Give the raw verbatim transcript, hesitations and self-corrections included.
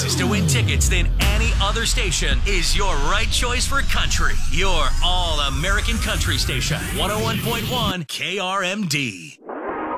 chances to win tickets than any other station is your right choice for country. Your all-American country station, one oh one point one K R M D.